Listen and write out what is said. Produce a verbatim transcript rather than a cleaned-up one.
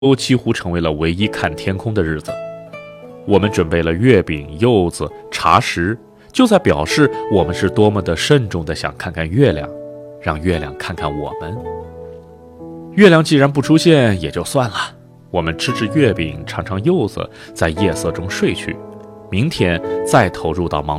都几乎成为了唯一看天空的日子。我们准备了月饼、柚子、茶食，就在表示我们是多么的慎重地想看看月亮，让月亮看看我们。月亮既然不出现也就算了，我们吃吃月饼，尝尝柚子，在夜色中睡去，明天再投入到忙